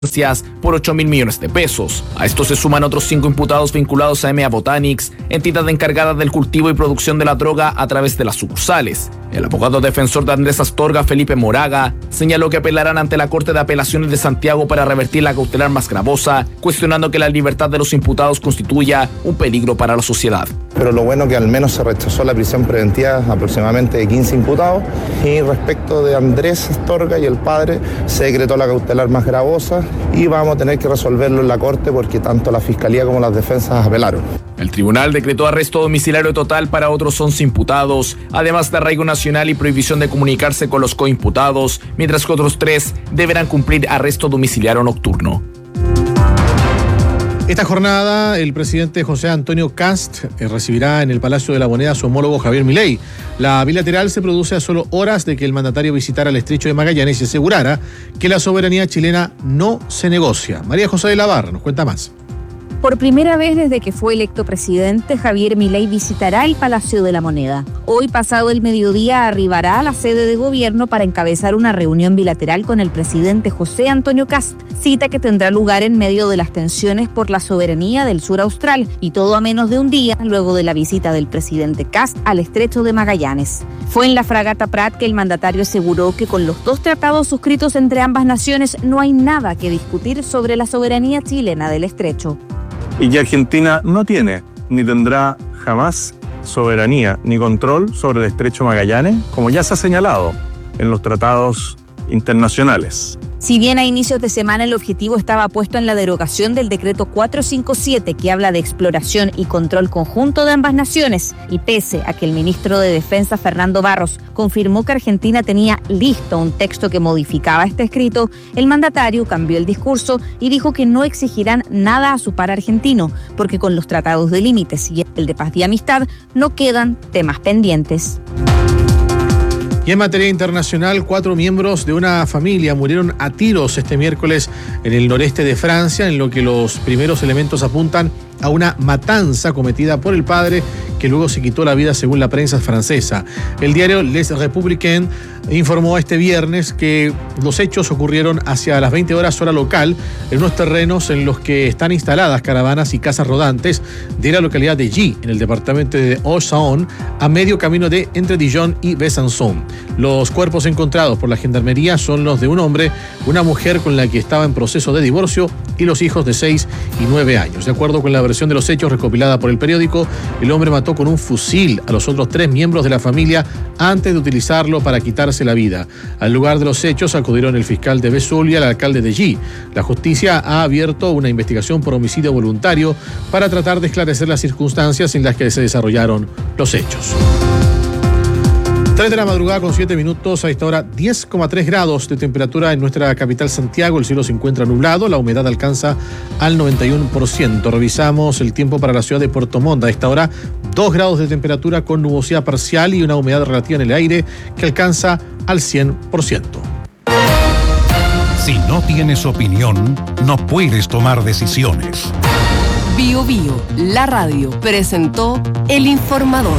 por 8.000 millones de pesos. A esto se suman otros 5 imputados vinculados a EMEA Botanics, entidad encargada del cultivo y producción de la droga a través de las sucursales. El abogado defensor de Andrés Astorga, Felipe Moraga, señaló que apelarán ante la Corte de Apelaciones de Santiago para revertir la cautelar más gravosa, cuestionando que la libertad de los imputados constituya un peligro para la sociedad. Pero lo bueno que al menos se rechazó la prisión preventiva aproximadamente de 15 imputados, y respecto de Andrés Astorga y el padre se decretó la cautelar más gravosa y vamos a tener que resolverlo en la Corte porque tanto la Fiscalía como las defensas apelaron. El tribunal decretó arresto domiciliario total para otros 11 imputados, además de arraigo nacional y prohibición de comunicarse con los coimputados, mientras que otros 3 deberán cumplir arresto domiciliario nocturno. Esta jornada, el presidente José Antonio Kast recibirá en el Palacio de la Moneda a su homólogo Javier Milei. La bilateral se produce a solo horas de que el mandatario visitara el Estrecho de Magallanes y asegurara que la soberanía chilena no se negocia. María José de la Barra nos cuenta más. Por primera vez desde que fue electo presidente, Javier Milei visitará el Palacio de la Moneda. Hoy, pasado el mediodía, arribará a la sede de gobierno para encabezar una reunión bilateral con el presidente José Antonio Kast, cita que tendrá lugar en medio de las tensiones por la soberanía del sur austral, y todo a menos de un día luego de la visita del presidente Kast al Estrecho de Magallanes. Fue en la fragata Prat que el mandatario aseguró que con los 2 tratados suscritos entre ambas naciones no hay nada que discutir sobre la soberanía chilena del Estrecho. Y que Argentina no tiene, ni tendrá jamás soberanía ni control sobre el Estrecho Magallanes, como ya se ha señalado en los tratados internacionales. Si bien a inicios de semana el objetivo estaba puesto en la derogación del decreto 457 que habla de exploración y control conjunto de ambas naciones, y pese a que el ministro de Defensa Fernando Barros confirmó que Argentina tenía listo un texto que modificaba este escrito, el mandatario cambió el discurso y dijo que no exigirán nada a su par argentino, porque con los tratados de límites y el de paz y amistad no quedan temas pendientes. Y en materia internacional, 4 miembros de una familia murieron a tiros este miércoles en el noreste de Francia, en lo que los primeros elementos apuntan a una matanza cometida por el padre, que luego se quitó la vida según la prensa francesa. El diario Les Républicains informó este viernes que los hechos ocurrieron hacia las 20 horas hora local en unos terrenos en los que están instaladas caravanas y casas rodantes de la localidad de Gy, en el departamento de Haute-Saône, a medio camino de entre Dijon y Besançon. Los cuerpos encontrados por la gendarmería son los de un hombre, una mujer con la que estaba en proceso de divorcio y los hijos de 6 y 9 años. De acuerdo con la versión de los hechos recopilada por el periódico, el hombre mató con un fusil a los otros 3 miembros de la familia antes de utilizarlo para quitarse la vida. Al lugar de los hechos acudieron el fiscal de Vesoul y el alcalde de Gy. La justicia ha abierto una investigación por homicidio voluntario para tratar de esclarecer las circunstancias en las que se desarrollaron los hechos. 3 de la madrugada con 7 minutos, a esta hora 10,3 grados de temperatura en nuestra capital Santiago. El cielo se encuentra nublado, la humedad alcanza al 91%. Revisamos el tiempo para la ciudad de Puerto Montt. A esta hora 2 grados de temperatura con nubosidad parcial y una humedad relativa en el aire que alcanza al 100%. Si no tienes opinión, no puedes tomar decisiones. Bio Bio, la radio, presentó El Informador.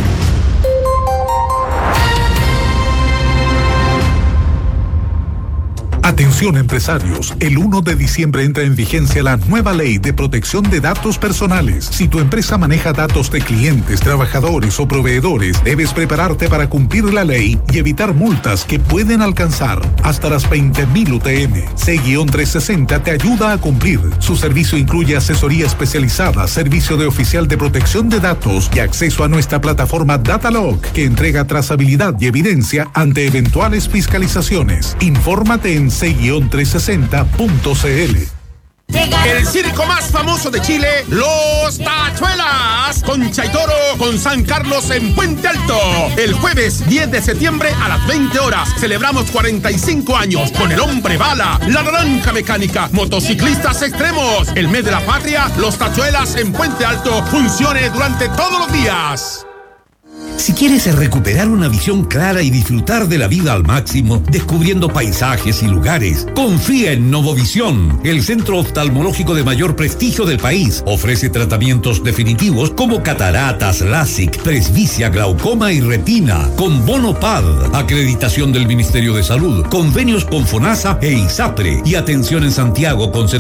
Atención empresarios, el 1 de diciembre entra en vigencia la nueva ley de protección de datos personales. Si tu empresa maneja datos de clientes, trabajadores o proveedores, debes prepararte para cumplir la ley y evitar multas que pueden alcanzar hasta las 20.000 UTM. C-360 te ayuda a cumplir. Su servicio incluye asesoría especializada, servicio de oficial de protección de datos y acceso a nuestra plataforma Datalog, que entrega trazabilidad y evidencia ante eventuales fiscalizaciones. Infórmate en c-360.cl. El circo más famoso de Chile, Los Tachuelas, con Chaitoro, con San Carlos en Puente Alto. El jueves 10 de septiembre a las 20 horas celebramos 45 años con el Hombre Bala, la Naranja Mecánica, motociclistas extremos. El mes de la patria, Los Tachuelas en Puente Alto, funciones durante todos los días. Si quieres recuperar una visión clara y disfrutar de la vida al máximo, descubriendo paisajes y lugares, confía en Novovisión, el centro oftalmológico de mayor prestigio del país. Ofrece tratamientos definitivos como cataratas, LASIK, presbicia, glaucoma y retina, con bono PAD, acreditación del Ministerio de Salud, convenios con FONASA e ISAPRE y atención en Santiago con